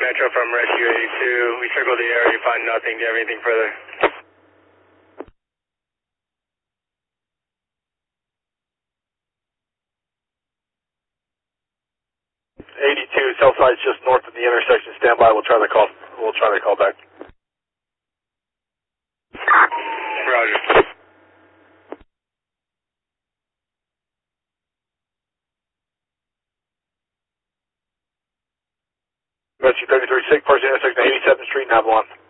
Metro from Rescue 82. We circled the area, find nothing. Do you have anything further? 82, cell side's just north of the intersection. Stand by. We'll try to call back. Roger. Rescue 33, SIG, parts intersection 87th Street in Avalon.